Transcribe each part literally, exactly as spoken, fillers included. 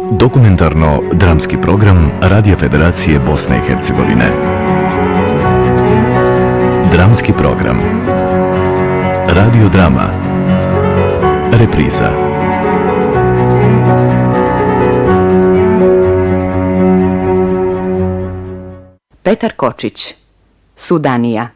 Dokumentarno-dramski program Radio Federacije Bosne i Hercegovine. Dramski program. Radio drama. Repriza. Petar Kočić, Sudanija.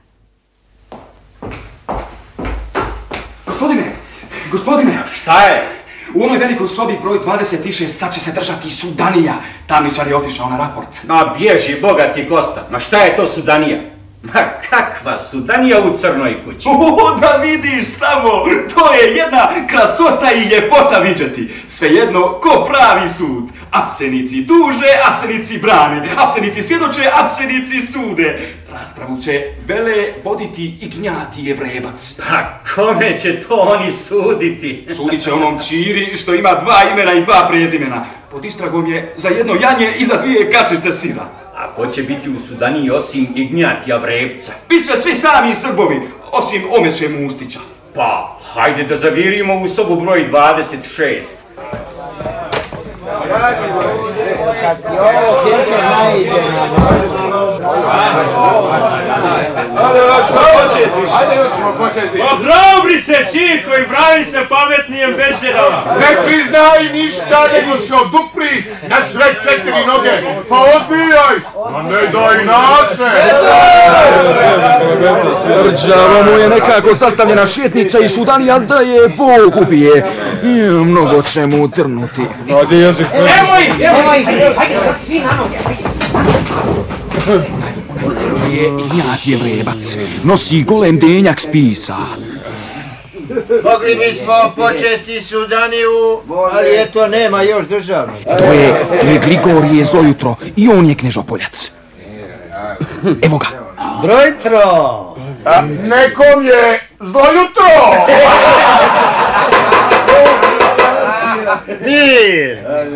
Gospodine, gospodine! Šta je? U onoj velikoj sobi broj dvadeset šest sad će se držati Sudanija. Tamničar je otišao na raport. Ma bježi, bogati Kosta. Ma šta je to Sudanija? Ma kakva Sudanija u crnoj kući? O, da vidiš samo, to je jedna krasota i ljepota viđati. Svejedno, ko pravi sud. Apsenici tuže, apsenici brane, apsenici svjedoče, apsenici sude. Raspravu će vele voditi i gnjati Jevrebac. Pa kome će to oni suditi? Sudit će onom Čiri što ima dva imena i dva prezimena. Pod istragom je za jedno janje i za dvije kačice sira. A ko će biti u Sudaniji osim Ignjat Javrebca? Biće svi sami Srbovi, osim Omeše Mustića. Pa, hajde da zavirimo u sobu broj dvadeset šest. Ohrabri se, Šiko, i bravi se pametnijem besedama. Ne priznaj ništa, nego se odupri na sve četiri noge. Pa odbijaj, a ne daj nase. Rđava mu je nekako sastavljena šetnica i Sudanija da je Bog ubije. I mnogo će mu trnuti. Odi jezik. Nemoj, nemoj, hajde sad svi na noge. Je Ignjat Jevrebac, nosi golem denjak spisa. Mogli bismo početi Sudaniju, ali eto nema još državnog. To je, to je Grigorije Zlojutro i on je knežopoljac. Evo ga. Brojtro! A, nekom je Zlojutro! Mir!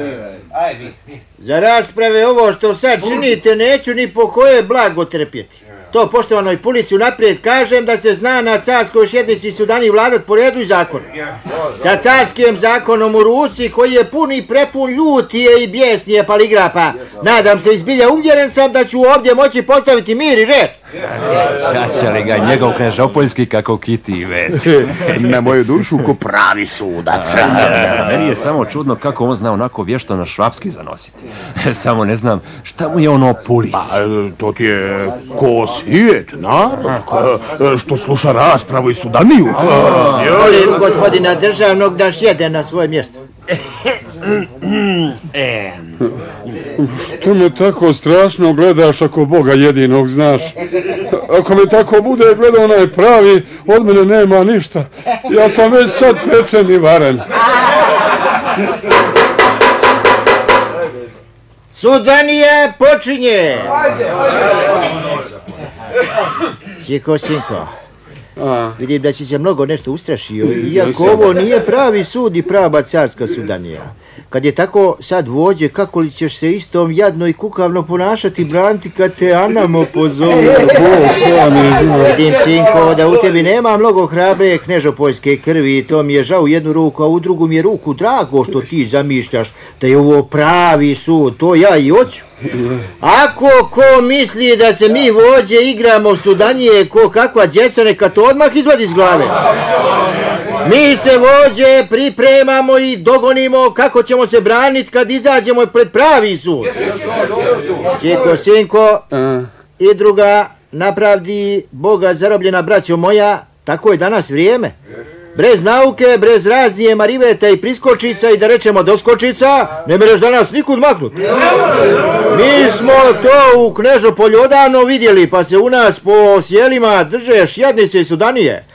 Za rasprave ovo što sad činite neću ni po koje blago trpjeti. To poštovanoj pulici unaprijed kažem da se zna na carskoj sjednici Sudaniji vladat po redu i zakonu. Sa carskim zakonom u ruci koji je pun i prepun ljutije i bijesnije paligrapa. Nadam se izbilja uvjeren sam da ću ovdje moći postaviti mir i red. Čača li ga njegov knežopoljski kako kiti vez. Na moju dušu ko pravi sudac. Meni je samo čudno kako on zna onako vješto na švapski zanositi. Samo ne znam šta mu je ono pulic. Pa, to ti je ko svijet, narod, ko, što sluša raspravu i Sudaniju. Molim gospodina državnog da sjede na svoje mjesto. Što me tako strašno gledaš ako Boga jedinog znaš? Ako me tako bude gledao onaj pravi, od mene nema ništa. Ja sam već sad pečen i varen. Sudanija počinje! Siko, sinko. Vidim da si se mnogo nešto ustrašio, iako ovo nije pravi sud i prava carska Sudanija. Kad je tako sad vođe, kako li ćeš se istom jadno i kukavno ponašati, braniti kad te Anamo pozove? Vidim, sinko, da u tebi nema mnogo hrabre knežopoljske krvi i to mi je žao u jednu ruku, a u drugu mi je ruku drago što ti zamišljaš da je ovo pravi sud, to ja i hoću. Ako ko misli da se mi vođe igramo Sudanije ko kakva djeca, neka to odmah izvadi iz glave. Mi se vođe pripremamo i dogonimo kako ćemo se braniti kad izađemo pred pravi sud. Čiko, sinko, i druga, napravdi Boga zarobljena braćo moja, tako je danas vrijeme. Brez nauke, brez raznije mariveta i priskočica i da rečemo doskočica, ne mereš danas nikud maknut. Mi smo to u Knežopolju odavno vidjeli, pa se u nas po sjelima drže šjednice i Sudanije.